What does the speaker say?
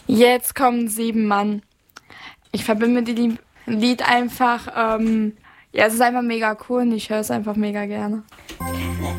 Jetzt kommen 7 Mann. Ich verbinde mit dem Lied einfach, ja, es ist einfach mega cool und ich höre es einfach mega gerne.